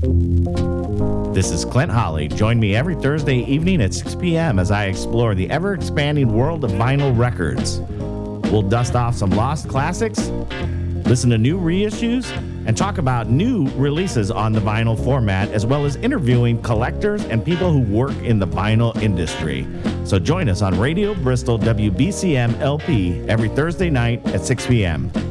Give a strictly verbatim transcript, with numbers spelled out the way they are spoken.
This is Clint Holly. Join me every Thursday evening at six p.m. as I explore the ever-expanding world of vinyl records. We'll dust off some lost classics, listen to new reissues, and talk about new releases on the vinyl format, as well as interviewing collectors and people who work in the vinyl industry. So join us on Radio Bristol W B C M L P every Thursday night at six p.m.